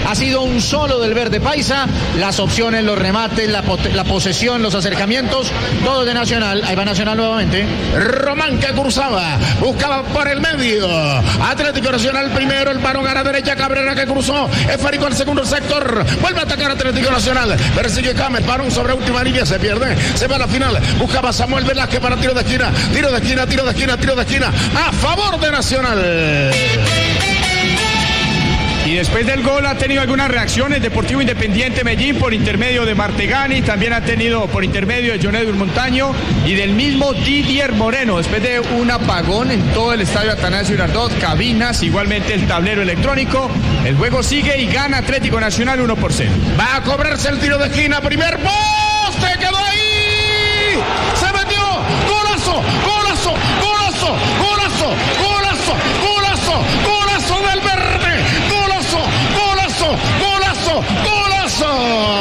Ha sido un solo del verde paisa. Las opciones, los remates, la posesión, los acercamientos, todo de Nacional. Ahí va Nacional nuevamente. Román que cruzaba, buscaba por el medio. Atlético Nacional primero, el varón a la derecha, Cabrera que cruzó. Esférico al segundo sector. Vuelve a atacar Atlético Nacional. Persigue Cames, varón sobre última línea, se pierde. Se va a la final. Buscaba Samuel Velázquez para tiro de esquina. Tiro de esquina, tiro de esquina, tiro de esquina. A favor de Nacional. Y después del gol ha tenido algunas reacciones Deportivo Independiente Medellín por intermedio de Martegani, también ha tenido por intermedio de John Edwin Montaño y del mismo Didier Moreno, después de un apagón en todo el estadio Atanasio Girardot, cabinas, igualmente el tablero electrónico. El juego sigue y gana Atlético Nacional 1-0. Va a cobrarse el tiro de esquina, primer poste, quedó ahí. Se metió, golazo, golazo, golazo, golazo, golazo, golazo, golazo del verde. Golazo, golazo, golazo.